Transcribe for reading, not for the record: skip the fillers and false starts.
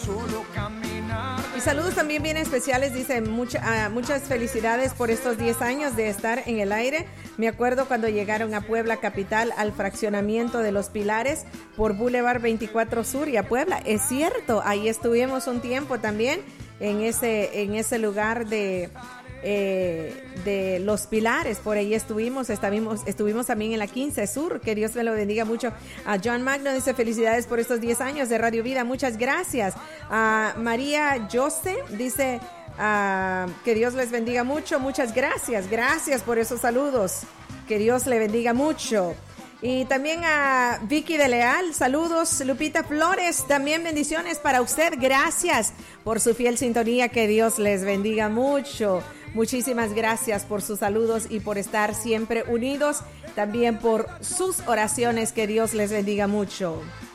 Y saludos también bien especiales, dice, muchas felicidades por estos 10 años de estar en el aire. Me acuerdo cuando llegaron a Puebla capital al fraccionamiento de Los Pilares por Boulevard 24 Sur y a Puebla. Es cierto, ahí estuvimos un tiempo también en ese lugar de Los Pilares, por ahí estuvimos también en la 15 Sur, que Dios me lo bendiga mucho. A John Magno dice felicidades por estos 10 años de Radio Vida, muchas gracias. A María Jose dice que Dios les bendiga mucho, muchas gracias por esos saludos, que Dios le bendiga mucho. Y también a Vicky de Leal, saludos. Lupita Flores, también bendiciones para usted, gracias por su fiel sintonía, que Dios les bendiga mucho. Muchísimas gracias por sus saludos y por estar siempre unidos, también por sus oraciones, que Dios les bendiga mucho.